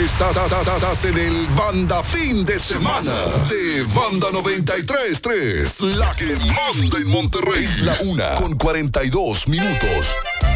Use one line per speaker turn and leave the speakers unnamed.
Estás en el Banda Fin de Semana de Banda 93.3, la que manda en Monterrey. Es la 1:42 minutos.